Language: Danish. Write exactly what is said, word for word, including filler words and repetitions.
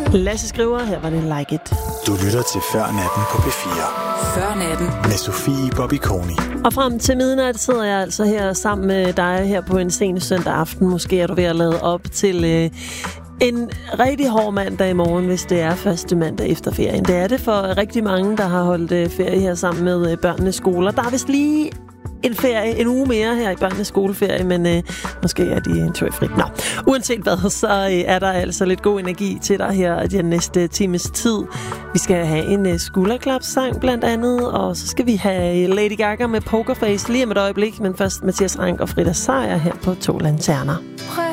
Lasse skriver, her var det Like It. Du lytter til Før Natten på P fire. Før Natten. Med Sofie Bobby-Koni. Og frem til midnat sidder jeg altså her sammen med dig her på en sen søndag aften. Måske er du ved at lade op til øh, en rigtig hård mandag i morgen, hvis det er første mandag efter ferien. Det er det for rigtig mange, der har holdt øh, ferie her sammen med øh, børnenes skoler. Der er vist lige en ferie, en uge mere her i børnenes skoleferie, men øh, måske er de en tur fri. Nå, uanset hvad, så øh, er der altså lidt god energi til dig her den næste times tid. Vi skal have en øh, skulderklapssang blandt andet, og så skal vi have Lady Gaga med Pokerface lige om et øjeblik, men først Mathias Rank og Frida Sejer her på To Lanterner.